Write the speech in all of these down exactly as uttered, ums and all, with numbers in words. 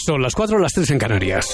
Son las cuatro, las tres en Canarias.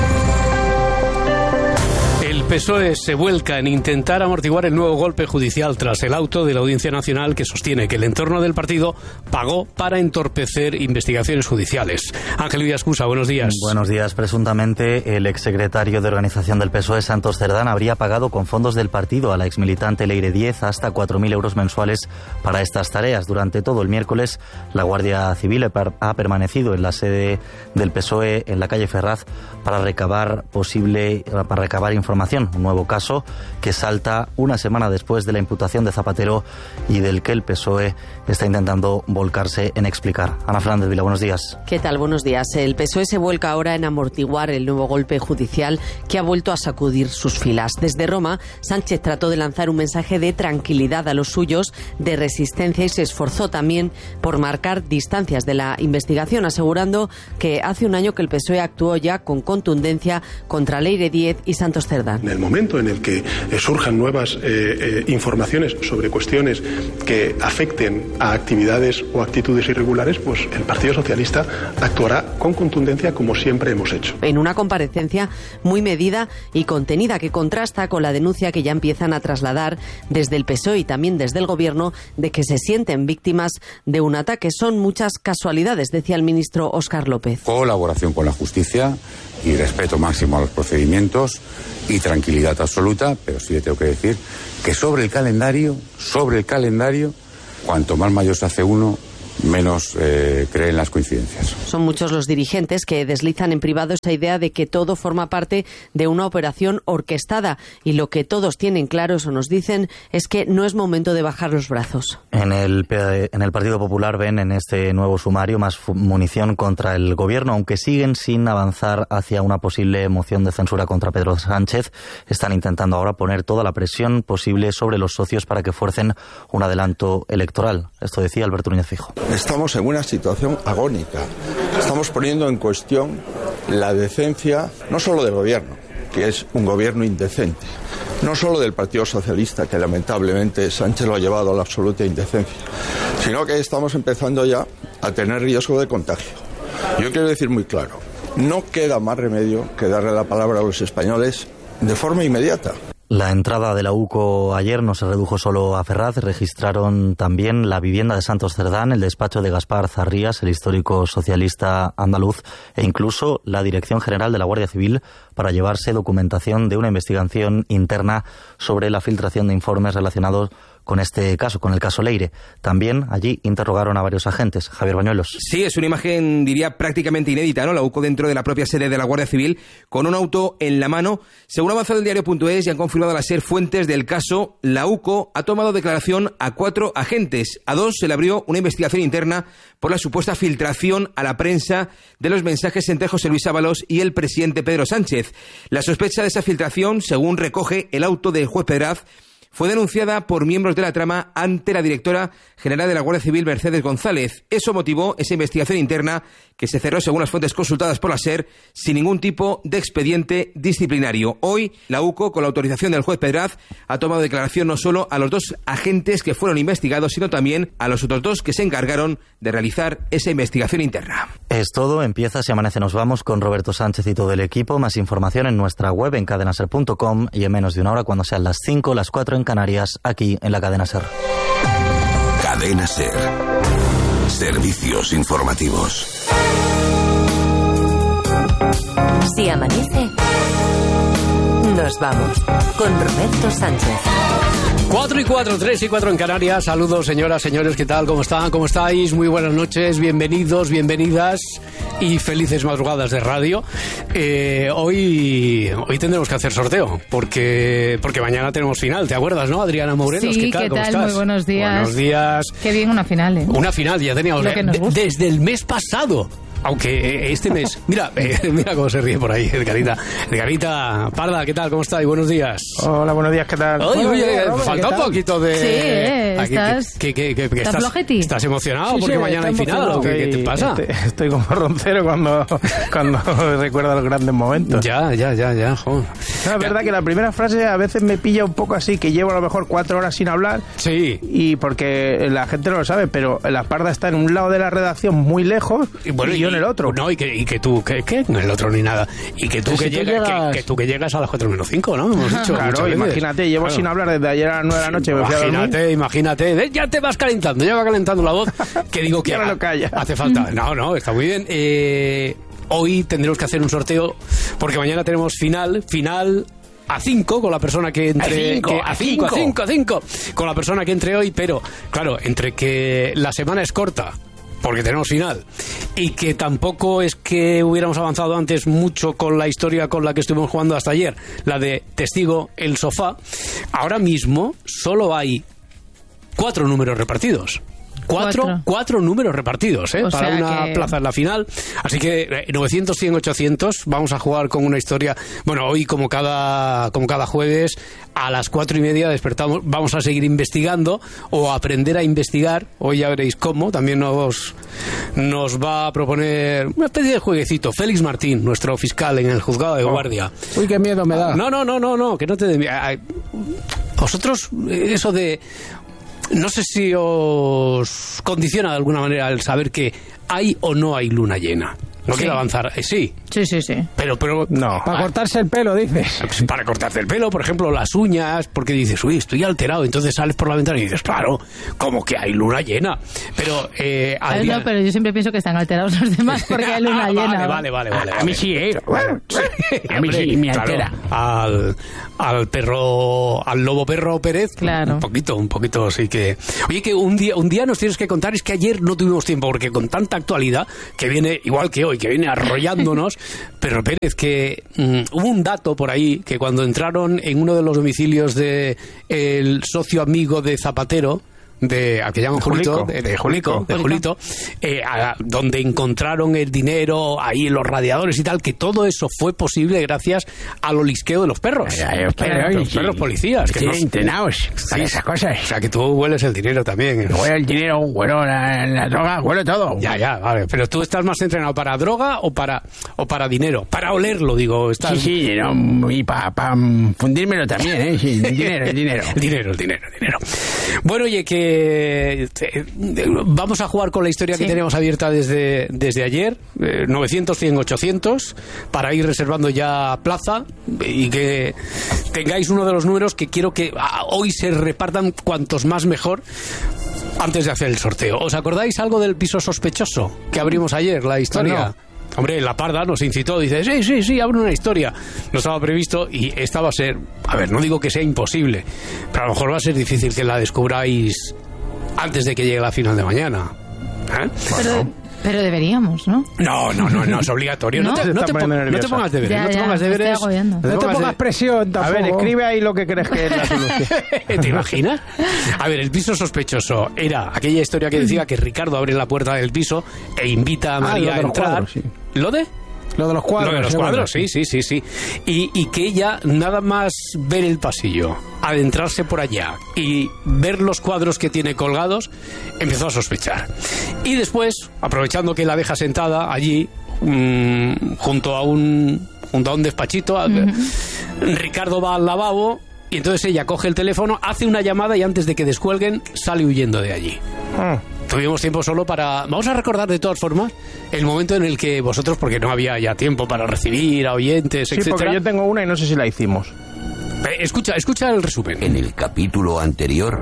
El P S O E se vuelca en intentar amortiguar el nuevo golpe judicial tras el auto de la Audiencia Nacional que sostiene que el entorno del partido pagó para entorpecer investigaciones judiciales. Ángel Villascusa, buenos días. Buenos días. Presuntamente, el exsecretario de organización del P S O E, Santos Cerdán, habría pagado con fondos del partido a la exmilitante Leire Díez hasta cuatro mil euros mensuales para estas tareas. Durante todo el miércoles, la Guardia Civil ha permanecido en la sede del P S O E en la calle Ferraz para recabar posible, para recabar información. Un nuevo caso que salta una semana después de la imputación de Zapatero y del que el P S O E está intentando volcarse en explicar. Ana Fernández Vila, buenos días. ¿Qué tal? Buenos días. El P S O E se vuelca ahora en amortiguar el nuevo golpe judicial que ha vuelto a sacudir sus filas. Desde Roma, Sánchez trató de lanzar un mensaje de tranquilidad a los suyos, de resistencia, y se esforzó también por marcar distancias de la investigación, asegurando que hace un año que el P S O E actuó ya con contundencia contra Leire Díez y Santos Cerdán. En el momento en el que eh, surjan nuevas eh, eh, informaciones sobre cuestiones que afecten a actividades o actitudes irregulares, pues el Partido Socialista actuará con contundencia como siempre hemos hecho. En una comparecencia muy medida y contenida que contrasta con la denuncia que ya empiezan a trasladar desde el P S O E y también desde el Gobierno de que se sienten víctimas de un ataque. Son muchas casualidades, decía el ministro Óscar López. Colaboración con la justicia y respeto máximo a los procedimientos y tranquilidad absoluta, pero sí le tengo que decir que sobre el calendario, sobre el calendario, cuanto más mayor se hace uno, menos eh, creen las coincidencias. Son muchos los dirigentes que deslizan en privado esa idea de que todo forma parte de una operación orquestada, y lo que todos tienen claro, eso nos dicen, es que no es momento de bajar los brazos. En el, en el Partido Popular ven en este nuevo sumario más munición contra el Gobierno, aunque siguen sin avanzar hacia una posible moción de censura contra Pedro Sánchez. Están intentando ahora poner toda la presión posible sobre los socios para que fuercen un adelanto electoral. Esto decía Alberto Núñez Feijóo. Estamos en una situación agónica. Estamos poniendo en cuestión la decencia no solo del Gobierno, que es un Gobierno indecente, no solo del Partido Socialista, que lamentablemente Sánchez lo ha llevado a la absoluta indecencia, sino que estamos empezando ya a tener riesgo de contagio. Yo quiero decir muy claro, no queda más remedio que darle la palabra a los españoles de forma inmediata. La entrada de la U C O ayer no se redujo solo a Ferraz, registraron también la vivienda de Santos Cerdán, el despacho de Gaspar Zarrías, el histórico socialista andaluz, e incluso la Dirección General de la Guardia Civil para llevarse documentación de una investigación interna sobre la filtración de informes relacionados con este caso, con el caso Leire. También allí interrogaron a varios agentes. Javier Bañuelos. Sí, es una imagen, diría, prácticamente inédita, ¿no? La U C O dentro de la propia sede de la Guardia Civil, con un auto en la mano. Según ha avanzado el diario punto es y han confirmado a la SER fuentes del caso, la U C O ha tomado declaración a cuatro agentes. A dos se le abrió una investigación interna por la supuesta filtración a la prensa de los mensajes entre José Luis Ábalos y el presidente Pedro Sánchez. La sospecha de esa filtración, según recoge el auto del juez Pedraz, fue denunciada por miembros de la trama ante la directora general de la Guardia Civil, Mercedes González. Eso motivó esa investigación interna que se cerró, según las fuentes consultadas por la SER, sin ningún tipo de expediente disciplinario. Hoy, la U C O, con la autorización del juez Pedraz, ha tomado declaración no solo a los dos agentes que fueron investigados, sino también a los otros dos que se encargaron de realizar esa investigación interna. Es todo. Empieza Si Amanece Nos Vamos con Roberto Sánchez y todo el equipo. Más información en nuestra web, en cadena ser punto com, y en menos de una hora, cuando sean las cinco, las cuatro en Canarias, aquí en la Cadena Ser. Cadena Ser. Servicios informativos. Si amanece, nos vamos con Roberto Sánchez. Cuatro y cuatro, tres y cuatro en Canarias. Saludos, señoras, señores, ¿qué tal? ¿Cómo están? ¿Cómo estáis? Muy buenas noches, bienvenidos, bienvenidas y felices madrugadas de radio. Eh, hoy hoy tendremos que hacer sorteo, porque porque mañana tenemos final, ¿te acuerdas, no, Adriana Morelos? Sí, ¿qué tal? ¿qué ¿Cómo tal? estás? Muy buenos días. Buenos días. Qué bien, una final, ¿eh? Una final, ya teníamos, Lo que nos gusta. desde el mes pasado. Aunque este mes, mira, eh, mira cómo se ríe por ahí, Edgarita. Edgarita Parda, ¿qué tal? ¿Cómo está? Y buenos días. Hola, buenos días, ¿qué tal? Oye, Hola, oye, Robert, falta un poquito de... Sí, eh, Aquí, estás... que, que, que, que ¿Estás estás, flojeti? ¿Estás emocionado? Sí, porque sí, mañana hay estoy final, ¿o qué, qué te pasa? Estoy, estoy como roncero cuando, cuando recuerdo los grandes momentos. Ya, ya, ya, ya, jo. No, es verdad que la primera frase a veces me pilla un poco así, que llevo a lo mejor cuatro horas sin hablar. Sí. Y porque la gente no lo sabe, pero la Parda está en un lado de la redacción muy lejos y, bueno, y yo en el otro. No, y que, y que tú, que, que en el otro ni nada. Y que tú, que, si llegas, tú llegas... Que, que tú que llegas a las cuatro menos cinco, ¿no? Hemos dicho. Claro, imagínate, llevo claro. sin hablar desde ayer a las nueve de la noche. Imagínate, imagínate. Ya te vas calentando, ya va calentando la voz. Que digo que ya no lo calla. Hace falta. No, no, está muy bien. Eh, hoy tendremos que hacer un sorteo porque mañana tenemos final, final... a cinco con la persona que entre... A cinco, que, a cinco, a cinco, a cinco, con la persona que entre hoy, pero claro, entre que la semana es corta, porque tenemos final, y que tampoco es que hubiéramos avanzado antes mucho con la historia con la que estuvimos jugando hasta ayer, la de Testigo, el sofá, ahora mismo solo hay cuatro números repartidos. Cuatro, cuatro. cuatro números repartidos, ¿eh? Para una que... plaza en la final. Así que novecientos, cien, ochocientos. Vamos a jugar con una historia. Bueno, hoy como cada, como cada jueves a las cuatro y media despertamos. Vamos a seguir investigando o a aprender a investigar. Hoy ya veréis cómo. También nos, nos va a proponer una especie de jueguecito. Félix Martín, nuestro fiscal en el juzgado de guardia. Oh. Uy, qué miedo me da. No, no, no, no, no, que no te dé miedo. Vosotros, eso de... No sé si os condiciona de alguna manera el saber que hay o no hay luna llena. No sí. quiero avanzar. Eh, sí. Sí, sí, sí. Pero, pero... No. Para ah, cortarse el pelo, dices. Para cortarse el pelo, por ejemplo, las uñas, porque dices, uy, estoy alterado. Entonces sales por la ventana y dices, claro, como que hay luna llena. Pero... Eh, Ay, no, pero yo siempre pienso que están alterados los demás porque hay luna ah, llena. Vale, vale, vale. vale, a, vale. a mí sí, ¿eh? Bueno, a mí sí, me altera. Claro, al, al perro, al lobo perro Pérez. Claro. Un poquito, un poquito, sí que... Oye, que un día, un día nos tienes que contar, es que ayer no tuvimos tiempo, porque con tanta actualidad, que viene, igual que hoy, que viene arrollando pero Pérez, que um, hubo un dato por ahí que cuando entraron en uno de los domicilios de el socio amigo de Zapatero, de al que llaman Julito, de, de Julico, de Julito, eh, a, donde encontraron el dinero ahí en los radiadores y tal, que todo eso fue posible gracias al olisqueo de los perros. Ay, ay, pero, los sí, perros policías. Que tienen entrenados para esas cosas. O sea, que tú hueles el dinero también. Huelo el dinero, huelo la, la droga, huelo todo. Ya, ya, vale. Pero tú estás más entrenado para droga o para o para dinero. Para olerlo, digo. Estás... Sí, sí, no, y para pa fundírmelo también, ¿eh? Sí, el dinero, el dinero. El dinero, el dinero, el dinero. Bueno, oye, que Eh, eh, vamos a jugar con la historia sí. que tenemos abierta desde, desde ayer, eh, novecientos, cien, ochocientos, para ir reservando ya plaza y que tengáis uno de los números que quiero que ah, hoy se repartan cuantos más mejor antes de hacer el sorteo. ¿Os acordáis algo del piso sospechoso que abrimos ayer, la historia? No, no. Hombre, la Parda nos incitó, dice, sí, sí, sí, abre una historia. No estaba previsto y esta va a ser, a ver, no digo que sea imposible, pero a lo mejor va a ser difícil que la descubráis antes de que llegue la final de mañana. ¿Eh? Pero, bueno. pero deberíamos, ¿no? No, no, no, no es obligatorio. No, no, te, no, te, no te pongas deberes. Ya, no te ya, pongas deberes. No te, te pongas presión tampoco. A ver, escribe ahí lo que crees que es la solución. ¿Te imaginas? A ver, el piso sospechoso era aquella historia que decía que Ricardo abre la puerta del piso e invita a María ah, a entrar. Cuadros, sí. ¿Lo de? Lo de los cuadros. Lo de los cuadros, bueno. sí, sí, sí, sí. Y, y que ella, nada más ver el pasillo, adentrarse por allá y ver los cuadros que tiene colgados, empezó a sospechar. Y después, aprovechando que la deja sentada allí, mmm, junto a un junto a un despachito, uh-huh. Ricardo va al lavabo y entonces ella coge el teléfono, hace una llamada y antes de que descuelguen, sale huyendo de allí. Uh. Tuvimos tiempo solo para... Vamos a recordar de todas formas el momento en el que vosotros, porque no había ya tiempo para recibir a oyentes, sí, etcétera. Sí, porque yo tengo una y no sé si la hicimos. Eh, escucha, escucha el resumen. En el capítulo anterior...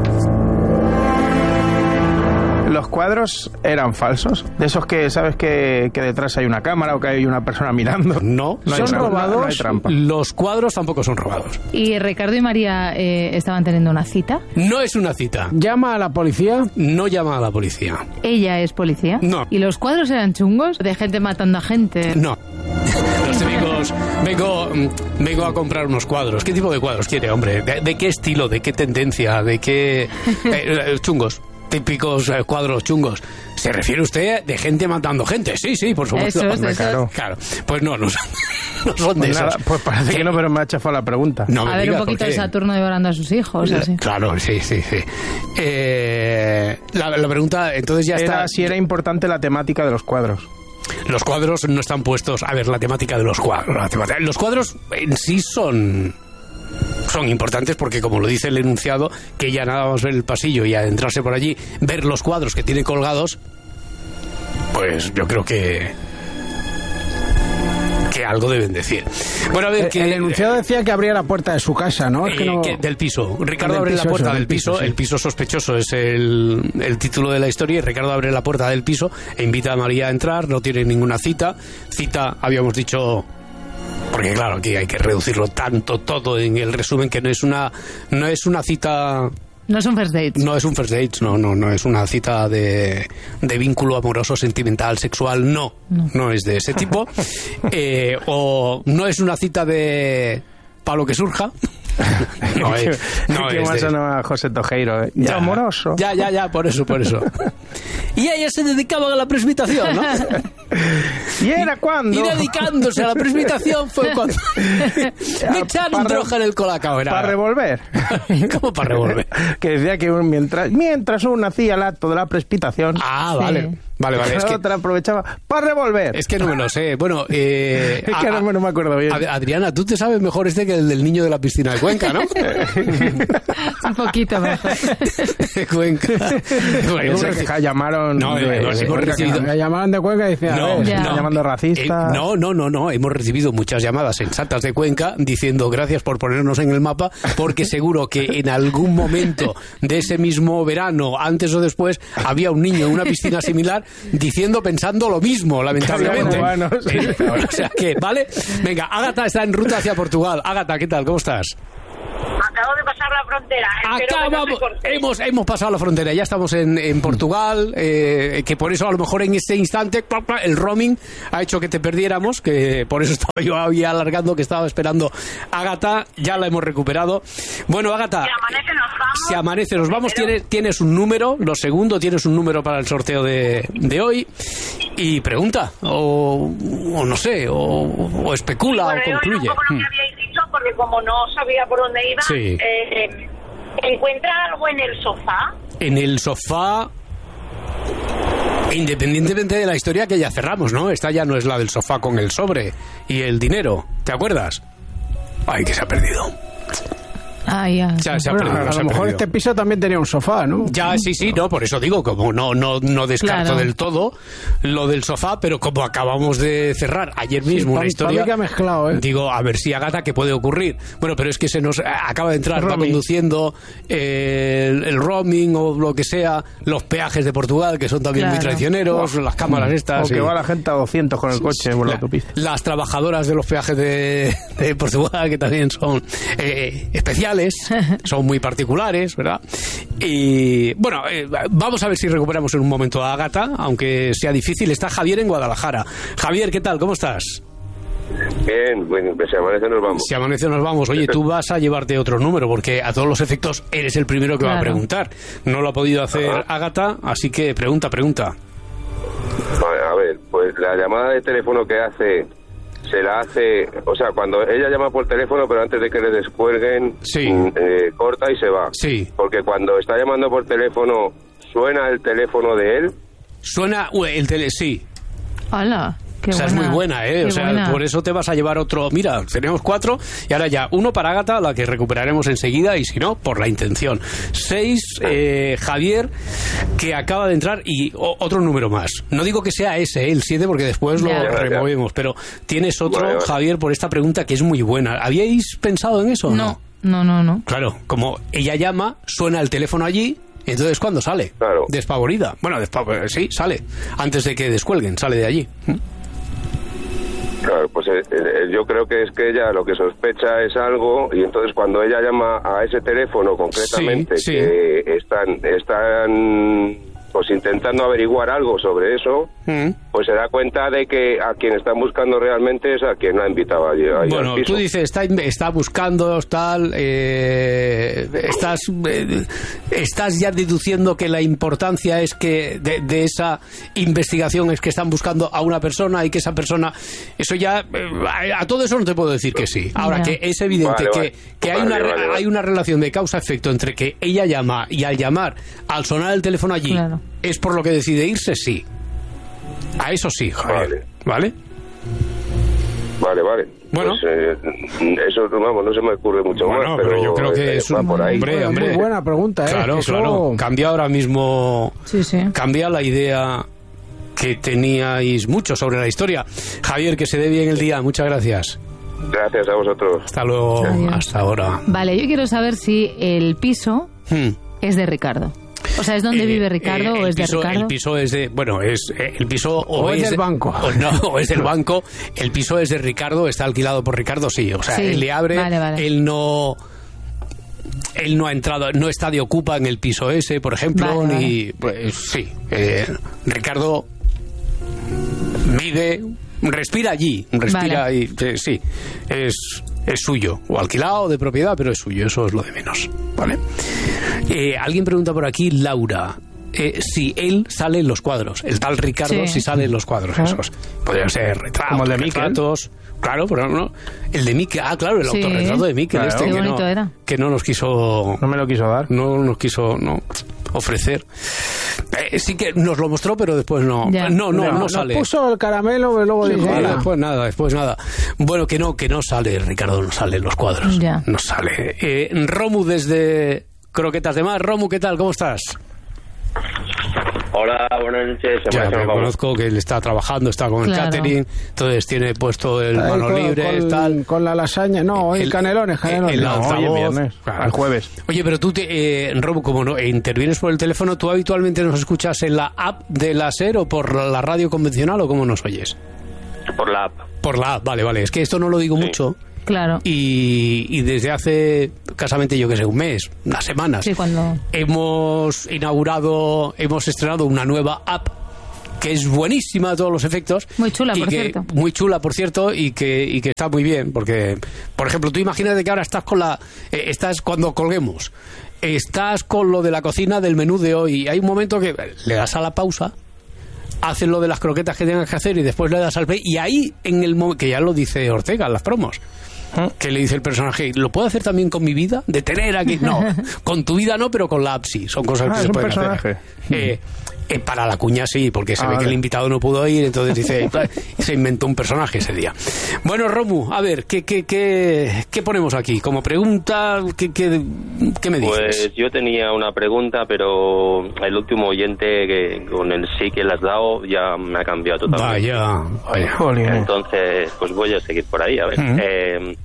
¿Los cuadros eran falsos? De esos que sabes que, que detrás hay una cámara o que hay una persona mirando. No, no son trampa, robados. No hay trampa. Los cuadros tampoco son robados. ¿Y Ricardo y María eh, estaban teniendo una cita? No es una cita. ¿Llama a la policía? No llama a la policía. ¿Ella es policía? No. ¿Y los cuadros eran chungos? ¿De gente matando a gente? No. Los típicos, vengo, vengo a comprar unos cuadros. ¿Qué tipo de cuadros quiere, hombre? ¿De, de qué estilo? ¿De qué tendencia? ¿De qué...? Eh, chungos. Típicos eh, cuadros chungos. ¿Se refiere usted de gente matando gente? Sí, sí, por supuesto. Eso es, eso claro. claro. Pues no, no son, no son de pues esos. Nada, pues parece ¿Qué? que no, pero me ha chafado la pregunta. No a ver, un poquito de Saturno devorando a sus hijos. Así. Claro, sí, sí, sí. Eh, la, la pregunta, entonces ya era está... si era importante la temática de los cuadros. Los cuadros no están puestos... A ver, la temática de los cuadros. La temática, los cuadros en sí son... son importantes porque, como lo dice el enunciado, que ya nada más ver el pasillo y adentrarse por allí, ver los cuadros que tiene colgados, pues yo creo que que algo deben decir. Bueno, a ver, el, que el enunciado decía que abría la puerta de su casa, ¿no? Es que no... Eh, que del piso. Ricardo del abre piso, la puerta eso, del piso. sí. El piso sospechoso es el, el título de la historia. Y Ricardo abre la puerta del piso e invita a María a entrar. No tiene ninguna cita. Cita, habíamos dicho... Porque claro, aquí hay que reducirlo tanto todo en el resumen, que no es una no es una cita... No es un first date. No es un first date, no, no, no es una cita de, de vínculo amoroso, sentimental, sexual, no, no, no es de ese tipo. eh, o no es una cita de para lo que surja. No es, no ¿Qué es más de... sonaba José Tojeiro? ¿Eh? Ya, amoroso. Ya, ya, ya, por eso, por eso. Y ella se dedicaba a la presbitación, ¿no? ¿Y era cuando? Y dedicándose a la presbitación fue cuando me echaron droga en el colacao. Era... ¿Para revolver? ¿Cómo para revolver? Que decía que un, mientras, mientras uno hacía el acto de la presbitación... Ah, vale. Sí. Vale, vale. Es la que... otra aprovechaba para revolver. Es que no me lo sé. Bueno, eh... es que ahora no me acuerdo bien. Adriana, tú te sabes mejor este que el del niño de la piscina de Cuenca, ¿no? Un poquito mejor. De Cuenca. Bueno, no sé que llamaron... No, de, hemos, de hemos Cuenca, recibido... Me llamaban de Cuenca y decían, no, a ver, no, están llamando racista. Eh, no, no, no, no. Hemos recibido muchas llamadas sensatas de Cuenca diciendo gracias por ponernos en el mapa, porque seguro que en algún momento de ese mismo verano, antes o después, había un niño en una piscina similar diciendo, pensando lo mismo, lamentablemente. Eh, o sea que, ¿vale? Venga, Ágata está en ruta hacia Portugal. Ágata, ¿qué tal? ¿Cómo estás? Acabo de pasar la frontera. Acabamos, hemos, hemos pasado la frontera, ya estamos en, en Portugal, eh, que por eso a lo mejor en este instante el roaming ha hecho que te perdiéramos, que por eso estaba yo ahí alargando, que estaba esperando Ágata, ya la hemos recuperado. Bueno, Ágata, si amanece nos vamos, si amanece nos vamos tienes, tienes un número, lo segundo, tienes un número para el sorteo de, de hoy, y pregunta, o, o no sé, o, o especula, bueno, o concluye. Un poco lo que habíais dicho, porque como no sabía por dónde iba, sí. eh, ¿encuentra algo en el sofá? En el sofá, independientemente de la historia que ya cerramos, ¿no? Esta ya no es la del sofá con el sobre y el dinero, ¿te acuerdas? Ay, que se ha perdido. Ah, ya. Se ha, se ha bueno, perdido, a se ha lo mejor perdido. este piso también tenía un sofá, ¿no? Ya, sí, sí, no, por eso digo, como no, no, no descarto Claro. del todo lo del sofá, pero como acabamos de cerrar ayer mismo Sí, una pa- historia, pa' mí que ha mezclado, ¿eh? digo, a ver si Ágata, ¿qué puede ocurrir? Bueno, pero es que se nos acaba de entrar, va Roaming. conduciendo eh, el, el roaming o lo que sea, los peajes de Portugal, que son también muy Claro. traicioneros, las cámaras estas. O que y- va la gente a doscientos con el coche por la La- autopista. las trabajadoras de los peajes de, de Portugal, que también son eh, especiales, son muy particulares, ¿verdad? Y bueno, eh, vamos a ver si recuperamos en un momento a Ágata, aunque sea difícil. Está Javier en Guadalajara. Javier, ¿qué tal? ¿Cómo estás? Bien, bueno, pues si amanece nos vamos. Si amanece nos vamos. Oye, tú vas a llevarte otro número, porque a todos los efectos eres el primero que va a Claro. preguntar. No lo ha podido hacer Ajá. Ágata, así que pregunta, pregunta. Vale, a ver, pues la llamada de teléfono que hace, se la hace, o sea, cuando ella llama por teléfono, pero antes de que le descuelguen, Sí. mm, eh, corta y se va. Sí. Porque cuando está llamando por teléfono, suena el teléfono de él. Suena uh, el tele... Sí. Hola. Qué o sea, buena. es muy buena, ¿eh? Qué O sea, buena. por eso te vas a llevar otro... Mira, tenemos cuatro y ahora ya uno para Ágata, la que recuperaremos enseguida, y si no, por la intención. Seis, eh, Javier, que acaba de entrar, y o- otro número más. No digo que sea ese, ¿eh? El siete, porque después lo Ya. removemos, pero tienes otro, Vale, vale. Javier, por esta pregunta que es muy buena. ¿Habíais pensado en eso o No, no, no, no. Claro, como ella llama, suena el teléfono allí, entonces ¿cuándo sale? Claro. Despavorida. Bueno, despav- sí, sale. Antes de que descuelguen, sale de allí. Claro, pues eh, eh, yo creo que es que ella lo que sospecha es algo, y entonces cuando ella llama a ese teléfono concretamente, Sí, sí. que están, están pues intentando averiguar algo sobre eso, Mm. pues se da cuenta de que a quien están buscando realmente es a quien la ha invitado allí, allí Bueno, al piso. tú dices, está, está buscando tal, eh, estás, eh, estás ya deduciendo que la importancia es que de, de esa investigación es que están buscando a una persona y que esa persona, eso ya, eh, a, a todo eso no te puedo decir que sí. Ahora, Ya. que es evidente Vale, que, vale. que hay, Vale, una, re- vale, vale. hay una relación de causa-efecto entre que ella llama y al llamar, al sonar el teléfono allí, Claro. es por lo que decide irse, sí. A eso sí, Javier. ¿Vale? Vale, vale. Bueno. Pues, eh, eso, vamos, no se me ocurre mucho Bueno, más, pero, pero yo creo que eh, es un... va por ahí. Hombre, hombre. Muy buena pregunta, ¿eh? Claro, Eso- claro. Cambia ahora mismo... Sí, sí. Cambia la idea que teníais mucho sobre la historia. Javier, que se dé bien el día. Muchas gracias. Gracias a vosotros. Hasta luego. Adiós. Hasta ahora. Vale, yo quiero saber si el piso Hmm. es de Ricardo. O sea, ¿es donde Eh, vive Ricardo eh, o el es de piso, Ricardo? El piso es de... Bueno, es eh, el piso... O, O es del de- banco. O, no, o es del banco. El piso es de Ricardo, está alquilado por Ricardo, sí. O sea, Sí, él le abre, vale, vale. él no... Él no ha entrado, no está de ocupa en el piso ese, por ejemplo, Vale, ni... Pues sí, eh, Ricardo vive, respira allí, respira Vale. y eh, sí, es, es suyo, o alquilado, de propiedad, pero es suyo, eso es lo de menos, ¿vale? Eh, alguien pregunta por aquí, Laura, eh, si él sale en los cuadros, el tal Ricardo Sí. si sale en los cuadros Ah. esos, podrían ser retratos, Como el de Miquel. retratos, claro, pero no, el de Miquel, ah, claro, el Sí. autorretrato de Miquel, Claro. este Qué que bonito no, era. que no nos quiso No me lo quiso dar. no nos quiso no ofrecer. Eh, sí que nos lo mostró, pero después no. Ya. No, no, no, Nos sale. puso el caramelo y luego dijo, Vale, "Ala". después nada, después nada. Bueno, que no, que no sale, Ricardo, no sale en los cuadros. Ya. No sale. Eh, Romu desde Croquetas de Mar. Romu, ¿qué tal? ¿Cómo estás? Hola, buenas noches. Se Ya, me que hace un conozco que él está trabajando, está con el Claro. catering, entonces tiene puesto el Ahí mano con, libre, con- tal. con la lasaña. No, hoy El- canelones, canelones. el No, altavoz. hoy es viernes, Claro. al jueves. Oye, pero tú, te, eh, Robo, como no intervienes por el teléfono, ¿tú habitualmente nos escuchas en la app de la SER o por la radio convencional o cómo nos oyes? Por la app. Por la app, vale, vale. Es que esto no lo digo mucho Claro. y, y desde hace casamente, yo que sé, un mes, unas semanas, Sí, cuando... hemos inaugurado, hemos estrenado una nueva app que es buenísima a todos los efectos. Muy chula, y por que- cierto. Muy chula, por cierto, y que, y que está muy bien, porque, por ejemplo, tú imagínate que ahora estás con la... eh, estás cuando colguemos, estás con lo de la cocina del menú de hoy, hay un momento que le das a la pausa, haces lo de las croquetas que tengas que hacer y después le das al play, y ahí, en el momento, que ya lo dice Ortega en las promos, que le dice el personaje, ¿lo puedo hacer también con mi vida? De tener aquí... No, con tu vida no, pero con la app sí. Son cosas Ah, que es se un pueden personaje. hacer. Eh, eh, para la cuña sí, porque se Ah, ve que vale. el invitado no pudo ir, entonces dice... se inventó un personaje ese día. Bueno, Romu, a ver, ¿qué, qué, qué, qué ponemos aquí? Como pregunta, ¿qué, qué, qué me dices? Pues yo tenía una pregunta, pero el último oyente que con el sí que le has dado ya me ha cambiado totalmente. Vaya, vaya. Jolín. Entonces, pues voy a seguir por ahí, a ver. Ujú. Eh,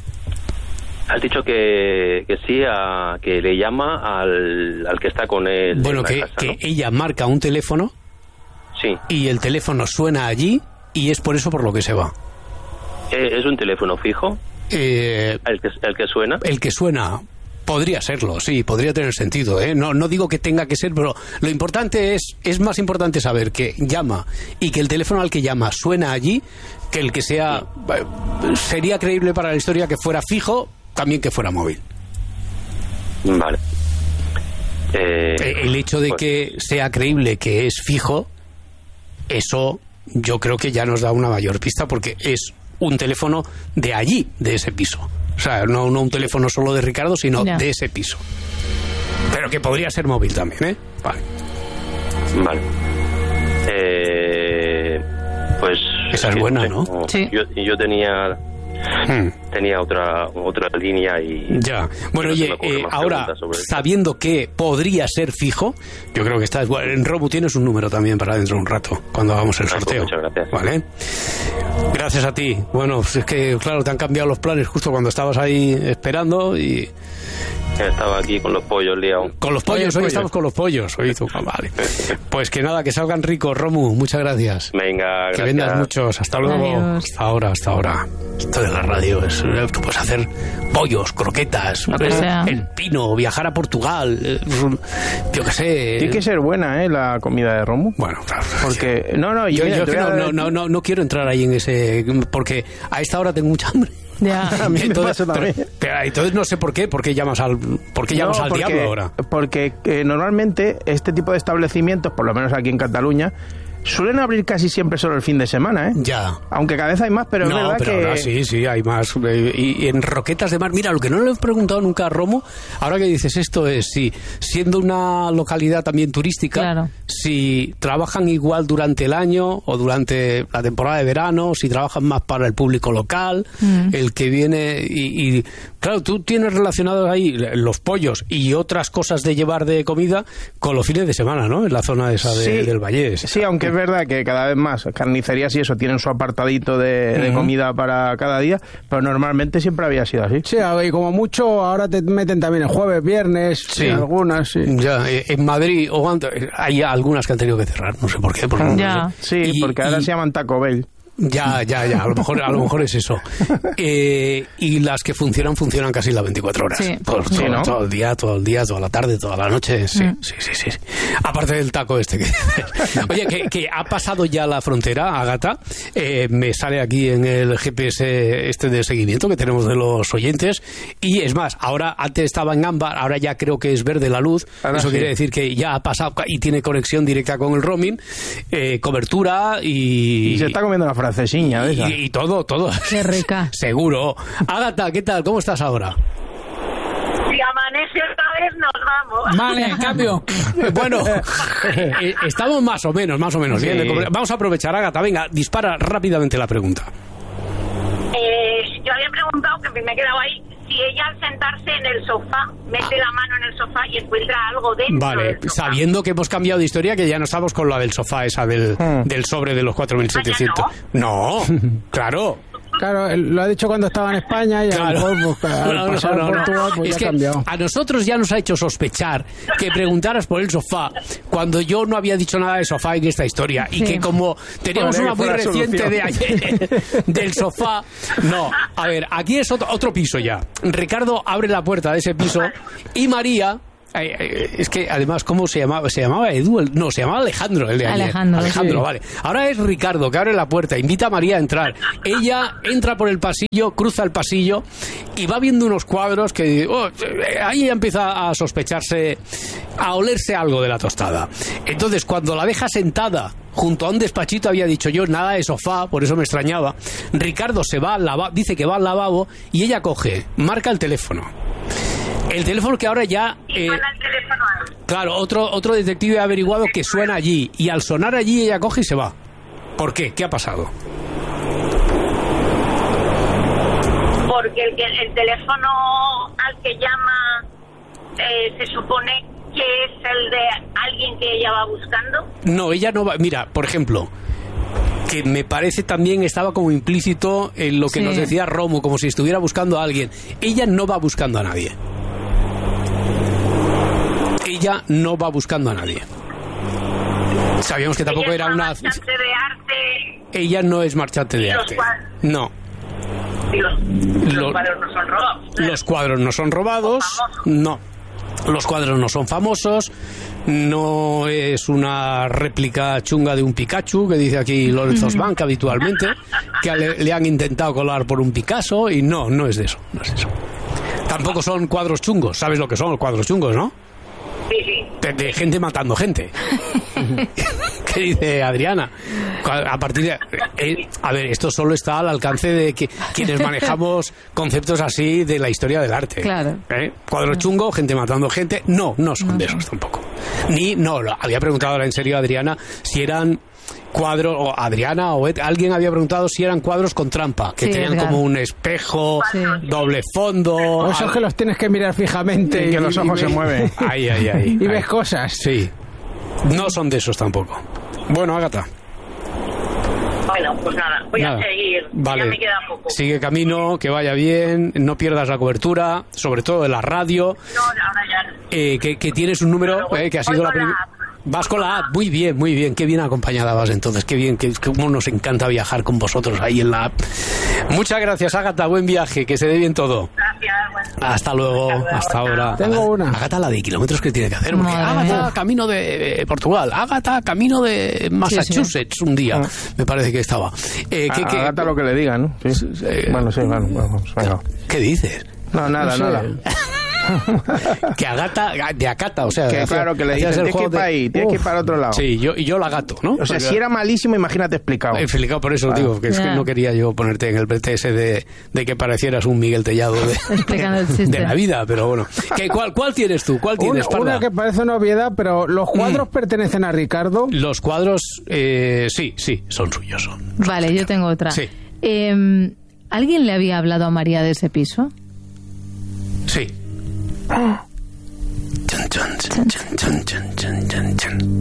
has dicho que, que sí, a, que le llama al, al que está con él. Bueno, en la que, casa, que ¿no? ella marca un teléfono Sí. y el teléfono suena allí y es por eso por lo que se va. Eh, ¿Es un teléfono fijo? Eh, ¿El que, el que suena? El que suena podría serlo, sí, podría tener sentido, ¿eh? No, no digo que tenga que ser, pero lo importante es, es más importante saber que llama y que el teléfono al que llama suena allí, que el que sea, eh, sería creíble para la historia que fuera fijo, también que fuera móvil. Vale. Eh, Eh, El hecho de pues- que sea creíble que es fijo, eso yo creo que ya nos da una mayor pista porque es un teléfono de allí, de ese piso. O sea, no, no un teléfono solo de Ricardo, sino Ya. de ese piso. Pero que podría ser móvil también, ¿eh? Vale. Vale. Eh, pues... Esa es sí, buena, sé, ¿no? como- Sí. Yo, yo tenía Hmm. tenía otra otra línea y... Ya. Bueno, no se oye, me ocurren eh, más ahora, preguntas sobre esto. sabiendo que podría ser fijo, yo creo que está... bueno, en Robu tienes un número también para dentro de un rato, cuando hagamos el Ah, pues sorteo. muchas gracias. Vale. Gracias a ti. Bueno, pues es que, claro, te han cambiado los planes justo cuando estabas ahí esperando y... Estaba aquí con los pollos liados. Con los pollos, hoy estamos con los pollos. Hoy tú, vale. Pues que nada, que salgan ricos, Romu. Muchas gracias. Venga, Que gracias. vendas muchos. Hasta luego. Adiós. Hasta ahora, hasta ahora. Esto de la radio es... Tú puedes hacer pollos, croquetas, Lo que eh, sea. el pino, viajar a Portugal, eh, yo qué sé. Tiene que ser buena, ¿eh? La comida de Romu. Bueno, claro. Porque... No, no, Yo, mira, yo te es que voy a no, dar- no, no, no, no quiero entrar ahí en ese... Porque a esta hora tengo mucha hambre. Ya. A mí me pasa también. pero- pero entonces no sé por qué, por qué llamas al, por qué llamas No, al porque- diablo ahora. Porque eh, normalmente este tipo de establecimientos, por lo menos aquí en Cataluña, suelen abrir casi siempre solo el fin de semana, ¿eh? Ya. Aunque cada vez hay más, pero no, es verdad pero que... ahora sí, sí, hay más. Y, y en Roquetas de Mar, mira, lo que no le he preguntado nunca a Romo, ahora que dices esto es si, siendo una localidad también turística, claro. si trabajan igual durante el año o durante la temporada de verano, si trabajan más para el público local, mm. el que viene y, y... Claro, tú tienes relacionados ahí los pollos y otras cosas de llevar de comida con los fines de semana, ¿no? En la zona esa de, sí, del Valle. Sí, aunque es verdad que cada vez más carnicerías y eso tienen su apartadito de, uh-huh. de comida para cada día, pero normalmente siempre había sido así. Sí, y como mucho ahora te meten también el jueves, viernes, sí. algunas, sí. Ya, en Madrid o hay algunas que han tenido que cerrar, no sé por qué. Porque ya. No sé. Sí, y, porque ahora y... se llaman Taco Bell. Ya, ya, ya, a lo mejor, a lo mejor es eso. Eh, y las que funcionan, funcionan casi las veinticuatro horas. Sí. Por, sí, todo, ¿no? todo el día, todo el día, toda la tarde, toda la noche. Sí, mm. sí, sí, sí. Aparte del taco este que dices. Oye, que, que ha pasado ya la frontera, Ágata. Eh, me sale aquí en el G P S este de seguimiento que tenemos de los oyentes. Y es más, ahora antes estaba en ámbar, ahora ya creo que es verde la luz. Ahora eso sí. Quiere decir que ya ha pasado y tiene conexión directa con el roaming, eh, cobertura y... Y se está comiendo la francesiña de esa. Y, y todo, todo. Qué rica. Seguro. Ágata, ¿qué tal? ¿Cómo estás ahora? Si amanece otra vez, nos vamos. Vale, cambio. Bueno, eh, estamos más o menos, más o menos sí. bien. Vamos a aprovechar, Ágata. Venga, dispara rápidamente la pregunta. Eh, yo había preguntado, que me he quedado ahí, si ella al sentarse en el sofá mete ah. la mano en el sofá y encuentra algo dentro vale, del sofá. Sabiendo que hemos cambiado de historia, que ya no estamos con la del sofá, esa del, hmm. del sobre de los cuatro mil setecientos. No, no claro. Claro, lo ha dicho cuando estaba en España y claro. a lo mejor pues, al no, pasar no, no, Portugal, pues es ya que ha cambiado. A nosotros ya nos ha hecho sospechar que preguntaras por el sofá cuando yo no había dicho nada de sofá en esta historia sí. y que como teníamos Podría una muy reciente solución. de ayer del sofá, no, a ver, aquí es otro, otro piso ya. Ricardo abre la puerta de ese piso y María... Es que además, ¿cómo se llamaba? ¿Se llamaba Edu? No, se llamaba Alejandro el de ayer. Alejandro, Alejandro, sí. vale. Ahora es Ricardo que abre la puerta, invita a María a entrar. Ella entra por el pasillo, cruza el pasillo y va viendo unos cuadros que oh, ahí ya empieza a sospecharse, a olerse algo de la tostada. Entonces, cuando la deja sentada junto a un despachito, había dicho yo nada de sofá, por eso me extrañaba. Ricardo se va al lavabo, dice que va al lavabo y ella coge, marca el teléfono. El teléfono que ahora ya... Eh, suena el teléfono. Claro, otro, otro detective ha averiguado que suena allí. Y al sonar allí ella coge y se va. ¿Por qué? ¿Qué ha pasado? Porque el, el teléfono al que llama eh, se supone que es el de alguien que ella va buscando. No, ella no va... Mira, por ejemplo... que me parece también estaba como implícito en lo que sí. nos decía Romo, como si estuviera buscando a alguien. Ella no va buscando a nadie. Ella no va buscando a nadie. Sabíamos que tampoco era una... marchante de arte. Ella no es marchante de arte. No. Los, los, los cuadros no son robados. Los cuadros no son robados. No. Los cuadros no son famosos. No es una réplica chunga de un Pikachu, que dice aquí Lorenzo Sbank habitualmente, que le, le han intentado colar por un Picasso, y no, no es de eso, no es de eso. Tampoco son cuadros chungos, ¿sabes lo que son los cuadros chungos, no? Sí, sí. De, de gente matando gente. ¿Qué dice Adriana? A partir de... Eh, a ver, esto solo está al alcance de que quienes manejamos conceptos así de la historia del arte. Claro. ¿Eh? Cuadro chungo, gente matando gente. No, no son no. de esos tampoco. Ni, no, había preguntado ahora en serio a Adriana si eran cuadros, o Adriana o Ed, alguien había preguntado si eran cuadros con trampa, que sí, tenían como un espejo, sí. doble fondo. O esos que los tienes que mirar fijamente y, y que los ojos y se mueven. Ahí, ahí, ahí. Y ahí. ves cosas. Sí. No son de esos tampoco. Bueno, Ágata. Bueno, pues nada, voy nada. a seguir. Vale. Ya me queda poco. Sigue camino, que vaya bien, no pierdas la cobertura, sobre todo de la radio. No, ahora ya. Eh, que, que tienes un número eh, que ha sido la primera. Vas con la app, muy bien, muy bien, qué bien acompañada vas entonces, qué bien, que cómo nos encanta viajar con vosotros ahí en la app. Muchas gracias, Ágata, buen viaje, que se dé bien todo. Gracias, bueno. Hasta luego, hasta, hasta ahora. Tengo una. Ágata, la de kilómetros que tiene que hacer, porque Ágata, camino de Portugal, Ágata, camino de Massachusetts, sí, sí. un día, ah. me parece que estaba. Eh, que, que, Ágata lo que le digan, ¿no? Sí. Eh, bueno, sí, bueno, vamos, venga. ¿Qué dices? No, nada, no sé. nada. que agata, de acata, o sea... Que hacía, claro, que le dicen, tienes que ir para ahí, tienes que ir para otro lado. Sí, yo, y yo la gato, ¿no? O sea, si era malísimo, imagínate explicado. Explicado, por eso claro. digo, que es yeah. que no quería yo ponerte en el pretexto de, de que parecieras un Miguel Tellado de, de la vida, pero bueno. ¿Qué, cuál, ¿Cuál tienes tú? ¿Cuál tienes, una, una que parece una obviedad, pero ¿los cuadros mm. pertenecen a Ricardo? Los cuadros, eh, sí, sí, son suyos. Son, son vale, suyos. Yo tengo otra. Sí. Eh, ¿Alguien le había hablado a María de ese piso? Sí. Ah. Chun, chun, chun, chun, chun, chun, chun,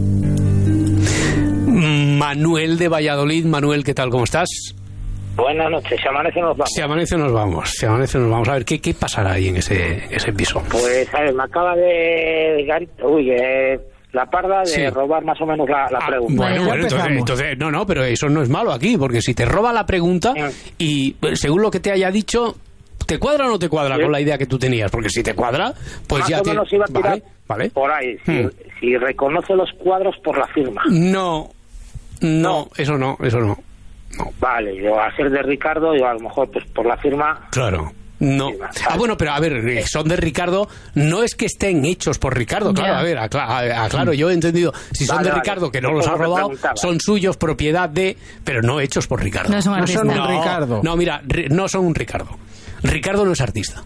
chun. Manuel de Valladolid. Manuel, ¿qué tal? ¿Cómo estás? Buenas noches. Si amanece nos vamos. Si amanece nos vamos. Si amanece nos vamos. A ver, ¿qué, qué pasará ahí en ese, ese piso? Pues, a ver, me acaba de... Uy, eh... la parda de sí. robar más o menos la, la ah, pregunta. Bueno, bueno entonces, entonces, no, no, pero eso no es malo aquí, porque si te roba la pregunta sí. y según lo que te haya dicho, ¿te cuadra o no te cuadra sí. con la idea que tú tenías? Porque si te cuadra, pues más ya o te... menos iba a tirar vale, vale. por ahí, si, hmm. si reconoce los cuadros por la firma. No, no, no, eso no, eso no. no. Vale, yo a ser de Ricardo, yo a lo mejor pues por la firma... Claro. No. Ah, bueno, pero a ver, son de Ricardo, no es que estén hechos por Ricardo, claro, yeah. a ver, aclaro, aclaro, yo he entendido, si son vale, de Ricardo, vale. que no los ha robado, son suyos, propiedad de, pero no hechos por Ricardo. No son, no son un no, Ricardo. No, mira, no son un Ricardo. Ricardo no es artista.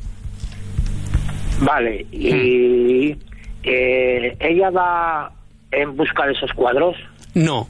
Vale, y hmm. eh, ¿ella va en busca de esos cuadros? No.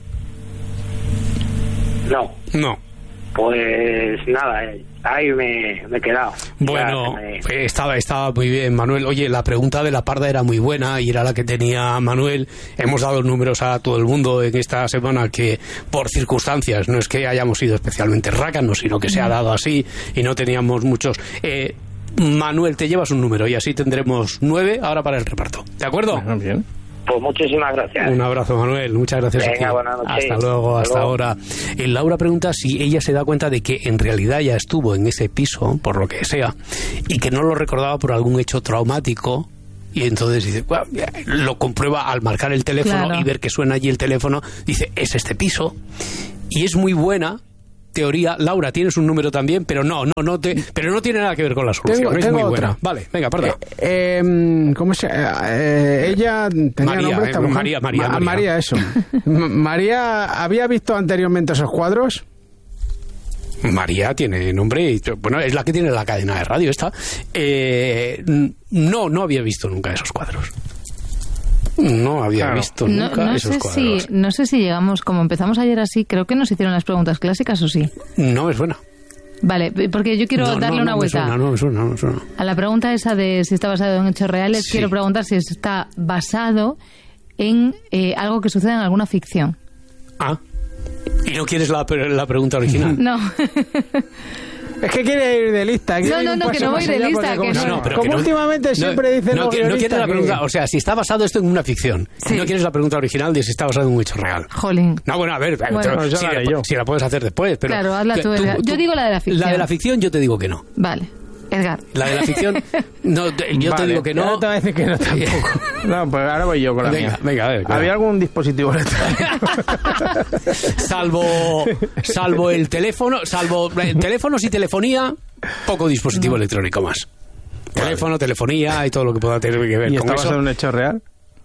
No. No. Pues nada, eh. Ahí me, me he quedado. Bueno, me... estaba, estaba muy bien, Manuel. Oye, la pregunta de la parda era muy buena y era la que tenía Manuel. Hemos dado números a todo el mundo en esta semana que, por circunstancias, no es que hayamos sido especialmente rácanos, sino que se ha dado así y no teníamos muchos. Eh, Manuel, te llevas un número y así tendremos nueve ahora para el reparto. ¿De acuerdo? Bueno, bien. Pues muchísimas gracias. Un abrazo, Manuel. Muchas gracias. Venga, buenas noches. Hasta luego, hasta, hasta luego. ahora. Eh, Laura pregunta si ella se da cuenta de que en realidad ya estuvo en ese piso, por lo que sea, y que no lo recordaba por algún hecho traumático. Y entonces dice, bueno, lo comprueba al marcar el teléfono claro. y ver que suena allí el teléfono. Dice, es este piso. Y es muy buena teoría. Laura, tienes un número también, pero no, no, no te, pero no tiene nada que ver con la solución. Tengo, es tengo muy otra. buena. Vale, venga, parda. Eh, eh, ¿Cómo se eh, ella tenía María, nombre esta eh, mujer? María, María, Ma María. María, eso. María, ¿había visto anteriormente esos cuadros? María tiene nombre, y, bueno, es la que tiene la cadena de radio esta. Eh, no, no había visto nunca esos cuadros. No había claro. visto nunca no, no esos sé cuadros. Si, no sé si llegamos, como empezamos ayer así, creo que nos hicieron las preguntas clásicas o sí. No me suena. Vale, porque yo quiero no, darle no, una no vuelta. Me suena, no me suena, no me suena. A la pregunta esa de si está basado en hechos reales, sí. quiero preguntar si está basado en eh, algo que sucede en alguna ficción. Ah, ¿y no quieres la, la pregunta original? No. Es que quiere ir de lista. No, no, no, que no voy de lista. Como, que no, no, como que no, últimamente no, siempre dicen no, los que, no quieres la pregunta, que... o sea, si está basado esto en una ficción, sí. no quieres la pregunta original de si está basado en un hecho real. Jolín. No, bueno, a ver, bueno, pero, no, si, la, la, si la puedes hacer después. Pero claro, hazla tú. tú, tú yo digo la de la ficción. La de la ficción yo te digo que no. Vale. Edgar. La de la ficción, no, yo vale, te digo que no. Yo te voy a decir que no tampoco. No, pues ahora voy yo con la venga, mía. Venga, a ver. Claro. ¿Había algún dispositivo electrónico? salvo, salvo el teléfono, salvo teléfonos y telefonía, poco dispositivo no. electrónico más. Vale. Teléfono, telefonía y todo lo que pueda tener que ver ¿Y con está eso. basado en un hecho real?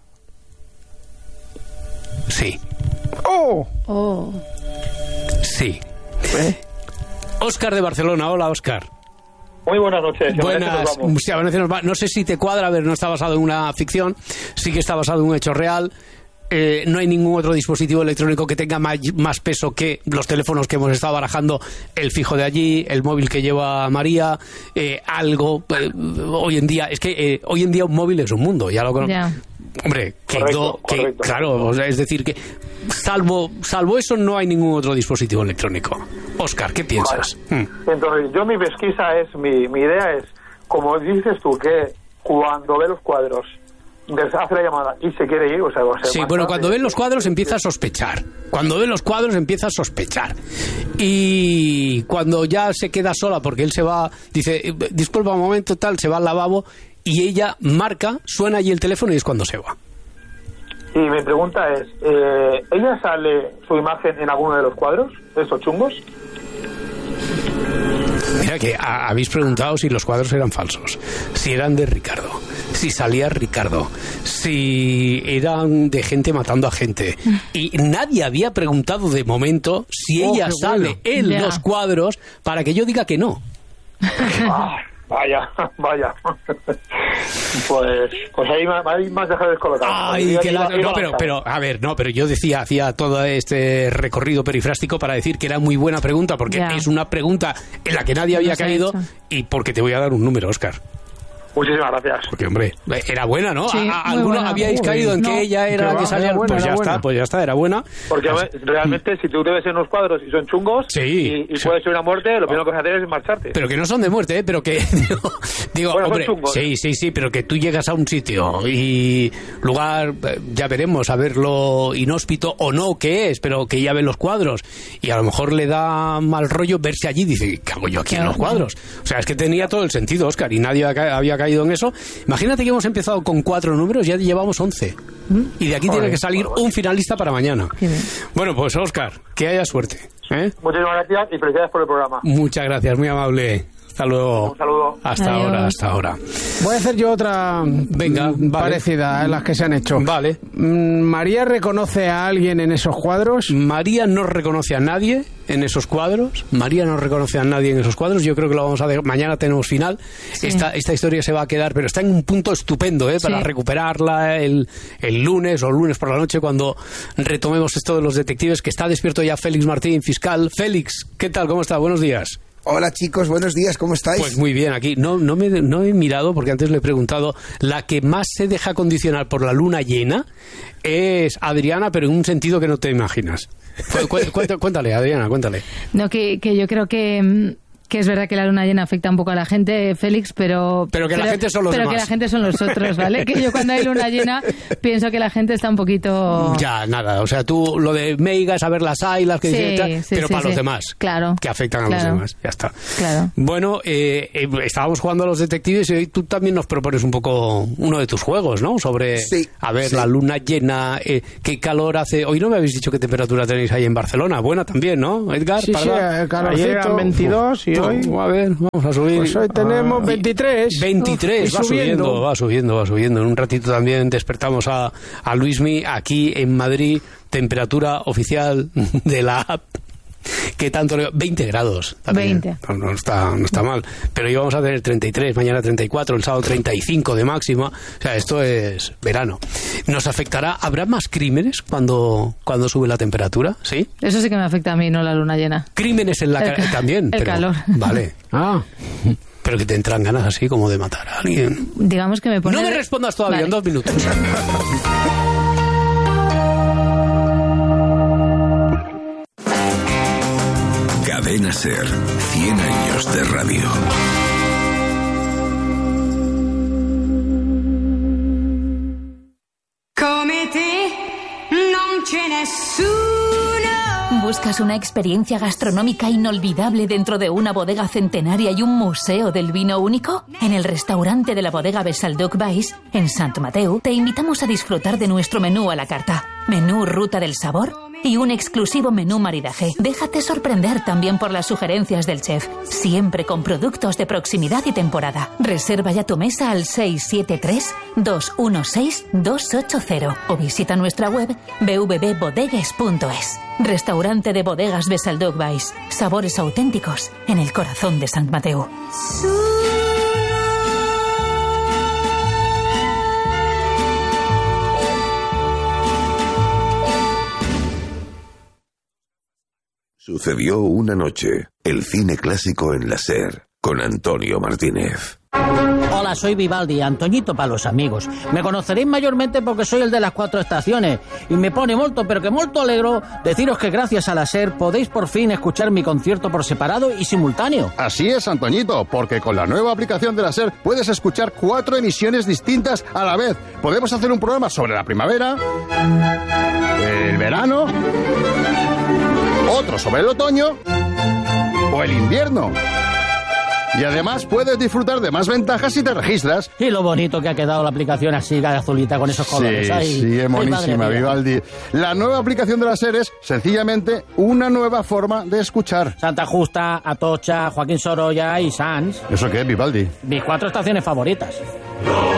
Sí. ¡Oh! Oh. Sí. ¿Eh? Óscar de Barcelona. Hola, Óscar. Muy buenas noches. Buenas. Sí, a nos va. No sé si te cuadra, a ver, no está basado en una ficción, sí que está basado en un hecho real. Eh, no hay ningún otro dispositivo electrónico que tenga más, más peso que los teléfonos que hemos estado barajando, el fijo de allí, el móvil que lleva María, eh, algo. Eh, hoy en día, es que eh, hoy en día un móvil es un mundo, ya lo conozco. Yeah. Hombre, que, correcto, do, que correcto. claro, o sea, es decir, que salvo salvo eso no hay ningún otro dispositivo electrónico. Óscar, ¿qué piensas? Vale. Hmm. Entonces, yo mi pesquisa es, mi, mi idea es, como dices tú, que cuando ve los cuadros, hace la llamada y se quiere ir, o sea, o sea sí, bueno, cuando ven los cuadros empieza a sospechar. Cuando ven los cuadros empieza a sospechar. Y cuando ya se queda sola, porque él se va, dice, disculpa un momento, tal, se va al lavabo, y ella marca, suena allí el teléfono y es cuando se va. Y mi pregunta es, eh, ¿ella sale su imagen en alguno de los cuadros, de esos chungos? Mira que a, habéis preguntado si los cuadros eran falsos, si eran de Ricardo, si salía Ricardo, si eran de gente matando a gente. Y nadie había preguntado de momento si Oh, ella qué sale bueno. en Ya. los cuadros para que yo diga que no. Ah, vaya, vaya. Pues, pues ahí me ahí me has dejado descolocado. Ay, Iba- que la- iba- iba no, pero, lanzado. pero, a ver, no, pero yo decía, hacía todo este recorrido perifrástico para decir que era muy buena pregunta, porque Ya. es una pregunta en la que nadie había No se ha caído, hecho. y porque te voy a dar un número, Óscar. Muchísimas gracias. Porque, hombre, era buena, ¿no? Sí, ¿A- muy a- ¿Alguno buena. habíais Uy, caído en no. que ella era Que la que va, salía? era buena, Pues ya era está, buena. pues ya está, era buena. Porque a ver, realmente si tú te ves en unos cuadros y son chungos Sí. y, y puede ser una muerte, lo primero que vas a hacer es marcharte. Pero que no son de muerte, ¿eh? Pero que... Digo, digo, Bueno, son hombre, chungos. sí, sí, sí, pero que tú llegas a un sitio y lugar, eh, ya veremos, a ver lo inhóspito o no que es, pero que ella ve los cuadros y a lo mejor le da mal rollo verse allí, dice, ¿qué hago yo aquí en los cuadros? O sea, es que tenía todo el sentido, Óscar, y nadie había ca- había caído en eso. Imagínate que hemos empezado con cuatro números, ya llevamos once. Y de aquí Joder, tiene que salir un finalista para mañana. Bueno, pues Óscar, que haya suerte. ¿eh? Muchísimas gracias y felicidades por el programa. Muchas gracias, muy amable. Hasta luego. Un saludo. Hasta Adiós. ahora, hasta ahora. Voy a hacer yo otra Venga, mm, vale. parecida a las que se han hecho. Vale. Mm, ¿María reconoce a alguien en esos cuadros? María no reconoce a nadie en esos cuadros. María no reconoce a nadie en esos cuadros. Yo creo que lo vamos a dejar. Mañana tenemos final. Sí. Esta, esta historia se va a quedar, pero está en un punto estupendo, ¿eh? Para Sí. recuperarla el, el lunes o lunes por la noche cuando retomemos esto de los detectives, que está despierto ya Félix Martín, fiscal. Félix, ¿qué tal? ¿Cómo está? Buenos días. Hola chicos, buenos días, ¿cómo estáis? Pues muy bien, aquí no, no, me, no he mirado porque antes le he preguntado. La que más se deja condicionar por la luna llena es Adriana, pero en un sentido que no te imaginas. Cu- cu- cuéntale, cuéntale, Adriana, cuéntale. No, que, que yo creo que, mm, que es verdad que la luna llena afecta un poco a la gente, Félix, pero... Pero que la gente son los Pero demás. que la gente son los otros, ¿vale? Que yo cuando hay luna llena pienso que la gente está un poquito... Ya, nada, o sea, tú lo de Meiga es a ver las ailas, que Sí, dicen tal, sí, pero sí, para sí. los demás. Claro. Que afectan a Claro. los demás, ya está. Claro. Bueno, eh, eh, estábamos jugando a los detectives y hoy tú también nos propones un poco uno de tus juegos, ¿no? Sobre, Sí, a ver, sí. la luna llena, eh, qué calor hace. Hoy no me habéis dicho qué temperatura tenéis ahí en Barcelona. Buena también, ¿no, Edgar? Sí, sí, Parda? el calorcito. Ayer eran veintidós y Uf, hoy... a ver, vamos a subir. Pues hoy tenemos Ah, veintitrés. veintitrés, Uf, y va subiendo. subiendo. va subiendo, va subiendo. En un ratito también despertamos a, a Luismi aquí en Madrid, temperatura oficial de la app. Que tanto le... veinte grados también. veinte. No, no está, no está mal. Pero hoy vamos a tener treinta y tres, mañana treinta y cuatro, el sábado treinta y cinco de máxima. O sea, esto es verano. ¿Nos afectará? ¿Habrá más crímenes cuando, cuando sube la temperatura? ¿Sí? Eso sí que me afecta a mí, no la luna llena. Crímenes en la El cara ca- también. el pero, calor. Vale. Ah. Pero que te entran ganas así como de matar a alguien. Digamos que me pone... No me respondas todavía, Vale. en dos minutos. Cadena Ser, cien años de radio. Come te non ce nessuno. ¿Buscas una experiencia gastronómica inolvidable dentro de una bodega centenaria y un museo del vino único? En el restaurante de la bodega Besalduc Bais, en Sant Mateu, te invitamos a disfrutar de nuestro menú a la carta. Menú Ruta del Sabor y un exclusivo menú maridaje. Déjate sorprender también por las sugerencias del chef, siempre con productos de proximidad y temporada. Reserva ya tu mesa al seis siete tres, dos uno seis, dos ocho cero o visita nuestra web w w w punto bodegues punto es. Restaurante de bodegas Besalduc Bais. Sabores auténticos en el corazón de Sant Mateu. Sucedió una noche. El cine clásico en la Ser, con Antonio Martínez. Hola, soy Vivaldi, Antoñito para los amigos. Me conoceréis mayormente porque soy el de las cuatro estaciones. Y me pone molto, pero que molto alegro deciros que gracias a la SER podéis por fin escuchar mi concierto por separado y simultáneo. Así es, Antoñito, porque con la nueva aplicación de la SER puedes escuchar cuatro emisiones distintas a la vez. Podemos hacer un programa sobre la primavera, el verano, otro sobre el otoño o el invierno. Y además puedes disfrutar de más ventajas si te registras. Y lo bonito que ha quedado la aplicación así, de azulita, con esos colores. Sí, Ay, sí, es monísima, Vivaldi. La nueva aplicación de la SER es, sencillamente, una nueva forma de escuchar. Santa Justa, Atocha, Joaquín Sorolla y Sanz. ¿Eso qué es, Vivaldi? Mis cuatro estaciones favoritas.